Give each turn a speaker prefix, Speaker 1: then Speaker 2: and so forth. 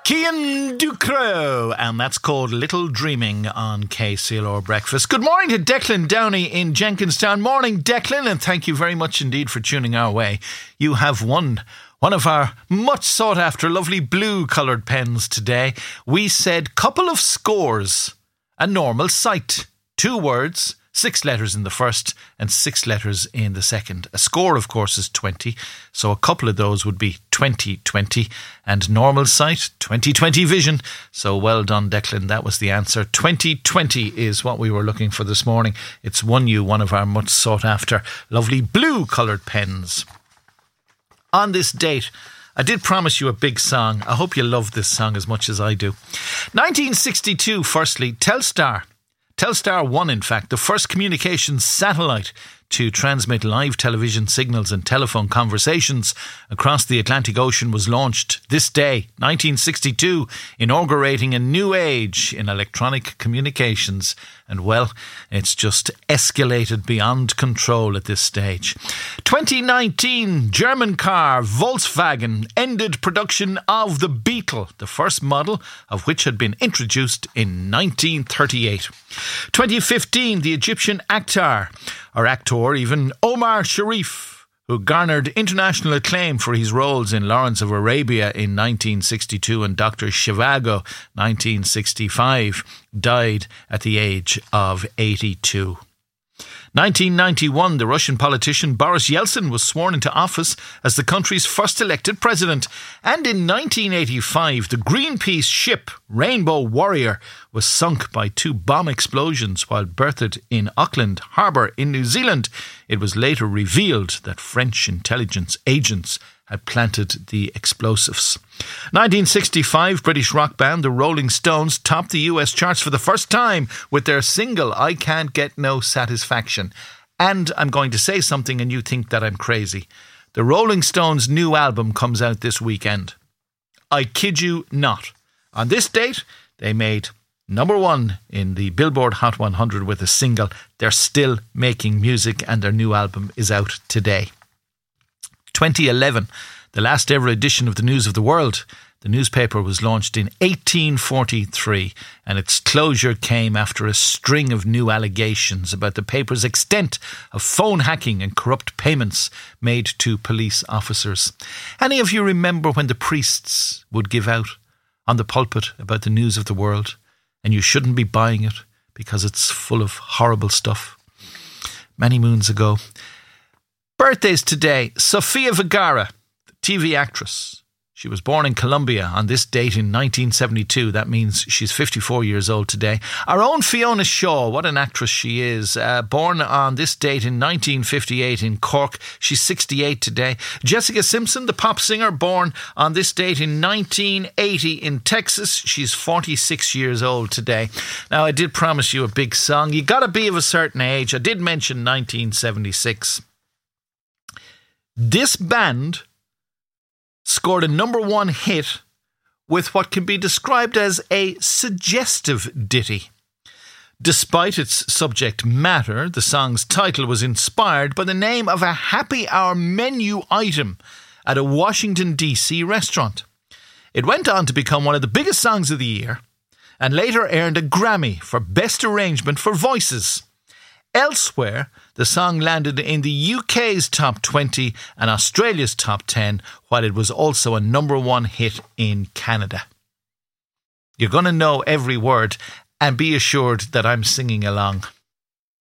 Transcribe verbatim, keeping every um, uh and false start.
Speaker 1: Cian Ducreux, and that's called Little Dreaming on K C L R Breakfast. Good morning to Declan Downey in Jenkinstown. Morning, Declan, and thank you very much indeed for tuning our way. You have won one of our much sought after lovely blue coloured pens today. We said couple of scores, a normal sight, two words, six letters in the first and six letters in the second. A score, of course, is twenty, so a couple of those would be twenty twenty, and normal sight, twenty twenty vision. So well done, Declan. That was the answer. twenty twenty is what we were looking for this morning. It's won you one of our much sought after lovely blue coloured pens. On this date, I did promise you a big song. I hope you love this song as much as I do. nineteen sixty-two, firstly, Telstar. Telstar One, in fact, the first communications satellite to transmit live television signals and telephone conversations across the Atlantic Ocean, was launched this day, nineteen sixty-two, inaugurating a new age in electronic communications. And well, it's just escalated beyond control at this stage. twenty nineteen, German car Volkswagen ended production of the Beetle, the first model of which had been introduced in nineteen thirty-eight. twenty fifteen, the Egyptian actor, or actor even, Omar Sharif, who garnered international acclaim for his roles in Lawrence of Arabia in nineteen sixty-two and Doctor Zhivago nineteen sixty-five, died at the age of eighty-two. nineteen ninety-one, the Russian politician Boris Yeltsin was sworn into office as the country's first elected president. And in nineteen eighty-five, the Greenpeace ship Rainbow Warrior was sunk by two bomb explosions while berthed in Auckland Harbour in New Zealand. It was later revealed that French intelligence agents had planted the explosives. nineteen sixty-five, British rock band The Rolling Stones topped the U S charts for the first time with their single I Can't Get No Satisfaction. And I'm going to say something and you think that I'm crazy. The Rolling Stones' new album comes out this weekend. I kid you not. On this date, they made number one in the Billboard Hot one hundred with a single. They're still making music and their new album is out today. twenty eleven, the last ever edition of the News of the World. The newspaper was launched in eighteen forty-three, and its closure came after a string of new allegations about the paper's extent of phone hacking and corrupt payments made to police officers. Any of you remember when the priests would give out on the pulpit about the News of the World, and you shouldn't be buying it because it's full of horrible stuff? Many moons ago. Birthdays today. Sofia Vergara, the T V actress. She was born in Colombia on this date in nineteen seventy-two. That means she's fifty-four years old today. Our own Fiona Shaw, what an actress she is. Uh, born on this date in nineteen fifty-eight in Cork. She's sixty-eight today. Jessica Simpson, the pop singer, born on this date in nineteen eighty in Texas. She's forty-six years old today. Now, I did promise you a big song. You got to be of a certain age. I did mention nineteen seventy-six. This band scored a number one hit with what can be described as a suggestive ditty. Despite its subject matter, the song's title was inspired by the name of a happy hour menu item at a Washington, D C restaurant. It went on to become one of the biggest songs of the year and later earned a Grammy for Best Arrangement for Voices. Elsewhere, the song landed in the U K's top twenty and Australia's top ten, while it was also a number one hit in Canada. You're going to know every word, and be assured that I'm singing along.